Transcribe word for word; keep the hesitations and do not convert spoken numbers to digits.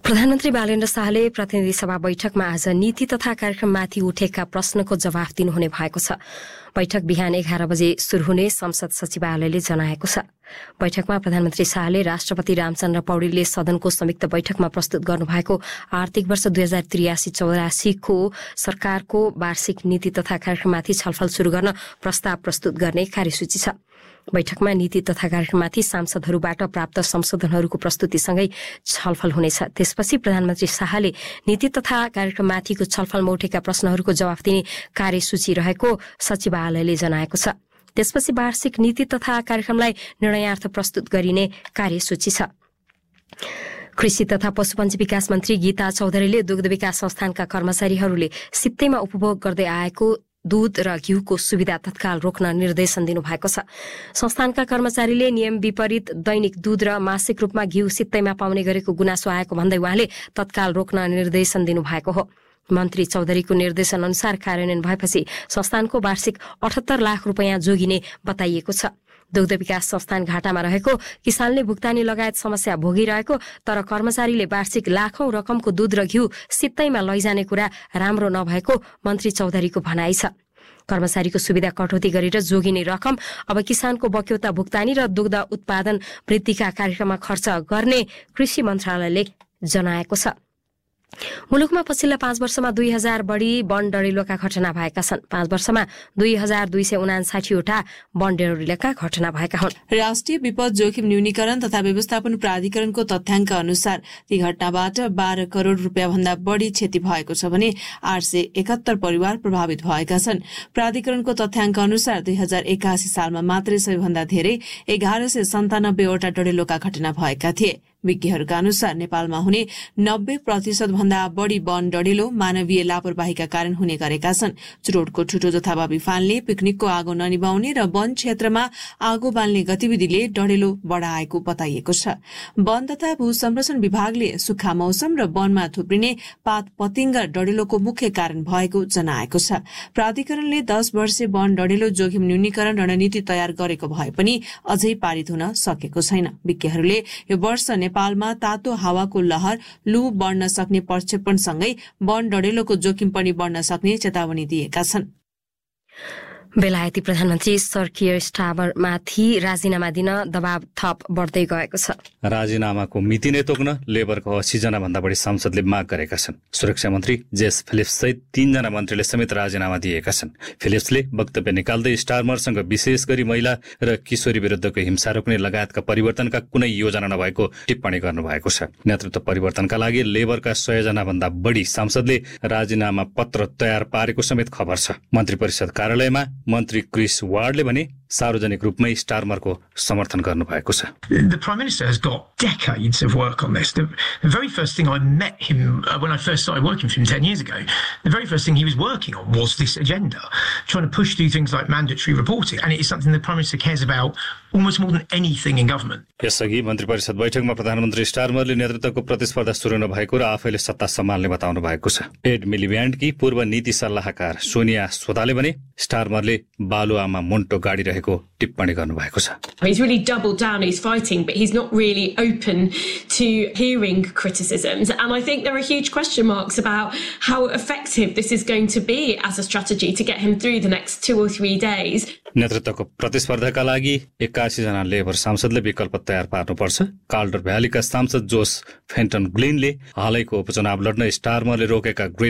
प्रधानमन्त्री बालेन्द्र शाहले प्रतिनिधि सभा बैठकमा आज नीति तथा कार्यक्रममाथि उठेका प्रश्नको जवाफ दिनुहुने भएको छ। बैठक बिहान एघार बजे शुरू हुने संसद सचिवालयले जनाएको छ। बैठकमा प्रधानमन्त्री शाहले राष्ट्रपति रामचन्द्र पौडेलले सदनको संयुक्त बैठकमा प्रस्तुत गर्नुभएको आर्थिक वर्ष दुई हजार त्रियासी चौरासीको सरकारको वार्षिक नीति तथा कार्यक्रममाथि छलफल शुरू गर्न प्रस्ताव प्रस्तुत गर्ने कार्यसूची छ। बैठकमा नीति तथा कार्यक्रममाथि सांसदहरूबाट प्राप्त संशोधनहरूको प्रस्तुतिसँगै छलफल हुनेछ। त्यसपछि प्रधानमन्त्री शाहले नीति तथा कार्यक्रममाथिको छलफलमा उठेका प्रश्नहरूको जवाफ दिने कार्यसूची रहेको सचिवालयले जनाएको छ। त्यसपछि वार्षिक नीति तथा कार्यक्रमलाई निर्णयार्थ प्रस्तुत गरिने कार्यसूची छ। कृषि तथा पशुपन्छी विकास मन्त्री गीता चौधरीले दुग्ध विकास संस्थानका कर्मचारीहरूले सित्तैमा उपभोग गर्दै आएको दूध र घिउको सुविधा तत्काल रोक्न निर्देशन दिनुभएको छ। संस्थानका कर्मचारीले नियम विपरीत दैनिक दूध र मासिक रूपमा घिउ सित्तैमा पाउने गरेको गुनासो आएको भन्दै उहाँले तत्काल रोक्न निर्देशन दिनुभएको हो। मन्त्री चौधरीको निर्देशन अनुसार कार्यान्वयन भएपछि संस्थानको वार्षिक अठहत्तर लाख रुपियाँ जोगिने बताइएको छ। दुग्ध विकास संस्थान घाटामा रहेको, किसानले भुक्तानी लगायत समस्या भोगिरहेको, तर कर्मचारीले वार्षिक लाखौं रकमको दूध र घिउ सित्तैमा लैजाने कुरा राम्रो नभएको मन्त्री चौधरीको भनाइ छ। कर्मचारीको सुविधा कटौती गरेर जोगिने रकम अब किसानको बक्यौता भुक्तानी र दुग्ध उत्पादन वृद्धिका कार्यक्रममा खर्च गर्ने कृषि मन्त्रालयले जनाएको छ। मुलुकमा पछिल्ला पाँच वर्षमा दुई हजार बढ़ी वन डढेलोका घटना भएका छन्। पाँच वर्षमा दुई हजार दुई सय उनासाठीवटा वन डढेलोका घटना भएका हुन्। राष्ट्रिय विपद जोखिम न्यूनीकरण तथा व्यवस्थापन प्राधिकरणको तथ्याङ्क अनुसार ती घटनाबाट बाह्र करोड़ रूपियाँ भन्दा बढ़ी क्षति भएको छ भने आठ सय एकहत्तर परिवार प्रभावित भएका छन्। प्राधिकरणको तथ्याङ्क अनुसार दुई हजार एकासी सालमा मात्रै सबैभन्दा धेरै एघार सय सन्तानब्बेवटा डढेलोका घटना भएका थिए। विज्ञहरूका अनुसार नेपालमा हुने नब्बे प्रतिशत भन्दा बढ़ी वन डढेलो मानवीय लापरवाहीका कारण हुने गरेका छन्। चुरोटको ठुटो जथाभावी फाल्ने, पिकनिकको आगो ननिभाउने र वन क्षेत्रमा आगो बाल्ने गतिविधिले डढेलो बढ़ाएको बताइएको छ। वन तथा भू संरक्षण विभागले सुक्खा मौसम र वनमा थुप्रिने पात पतिंग डढेलोको मुख्य कारण भएको जनाएको छ। प्राधिकरणले दश वर्षे वन डढेलो जोखिम न्यूनीकरण रणनीति तयार गरेको भए पनि अझै पारित हुन सकेको छैन। विज्ञहरूले यो वर्ष नेपालमा तातो हावाको लहर, लू बढ्न सक्ने प्रक्षेपणसँगै वन डढेलोको जोखिम पनि बढ्न सक्ने चेतावनी दिएका छन्। बेलायती प्रधानमन्त्री सर कियर स्टारमरमाथि राजीनामा दिन दबाव थप बढ्दै गएको छ। राजीनामाको मिति नै तोक्न लेबरको अस्सी जना भन्दा बढी सांसदले माग गरेका छन्। सुरक्षा मन्त्री जेस फिलिप्स सहित तीनजना मन्त्रीले समेत राजीनामा दिएका छन्। फिलिप्सले वक्तव्य निकाल्दै स्टारमरसँग विशेष गरी महिला र किशोरी विरुद्धको हिंसा रोक्ने लगायतका परिवर्तनका कुनै योजना नभएको टिप्पणी गर्नुभएको छ। नेतृत्व परिवर्तनका लागि लेबरका सय जना भन्दा बढी सांसदले राजीनामा पत्र तयार पारेको समेत खबर छ। मन्त्री परिषद कार्यालयमा मन्त्री क्रिस वार्डले भने सार्वजनिक रूपमै स्टारमरको समर्थन गर्नुभएको छ। The Prime Minister has got decades of work on this. The, the very first thing I met him uh, when I first started working for him ten years ago, the very first thing he was working on was this agenda, trying to push through things like mandatory reporting, and it is something the Prime Minister cares about almost more than anything in government. यसअघि मन्त्री परिषद बैठकमा प्रधानमन्त्री स्टारमरले नेतृत्वको प्रतिस्पर्धा सुरु नभएको र आफैले सत्ता सम्हाल्ने बताउनु भएको छ। एड मिलिब्यान्डकी पूर्व नीति सल्लाहकार सोनिया सोताले भने स्टारमरले बालुवामा मुन्टो गाडी रहेको टिप्पणी गर्नुभएको छ। He's really doubled down, he's fighting, but he's not really open to hearing criticisms. And I think there are huge question marks about how effective this is going to be as a strategy to get him through the next two or three days. नेतृत्वको प्रतिस्पर्धाका लागि एक्कासी जना labour सांसदले विकल्प तयार पार्नुपर्छ। कार्ल्टर भ्यालीका सांसद जोस Fenton ग्लिनले हालैको उपचुनाव लड्न स्टारमरले रोकेका ग्रेट